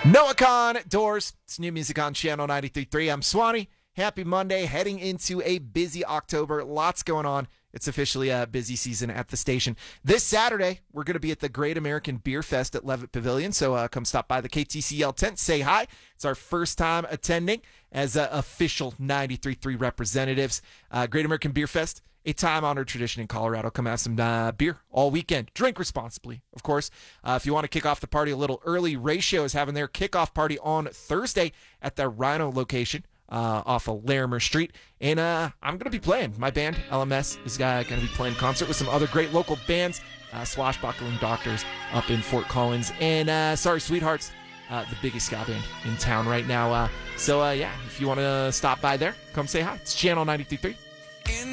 Noah Khan, Doors. It's new music on Channel 93.3. I'm Swanee. Happy Monday, heading into a busy October. Lots going on. It's officially a busy season at the station. This Saturday, we're going to be at the Great American Beer Fest at Levitt Pavilion, so come stop by the KTCL tent, say hi. It's our first time attending as official 93.3 representatives. Great American Beer Fest, a time-honored tradition in Colorado. Come have some beer all weekend. Drink responsibly, of course. If you want to kick off the party a little early, Ratio is having their kickoff party on Thursday at their Rhino location off of Larimer Street. And I'm going to be playing. My band, LMS, is going to be playing concert with some other great local bands, Swashbuckling Doctors up in Fort Collins, and Sorry Sweethearts, the biggest ska band in town right now. So if you want to stop by there, come say hi. It's Channel 93.3.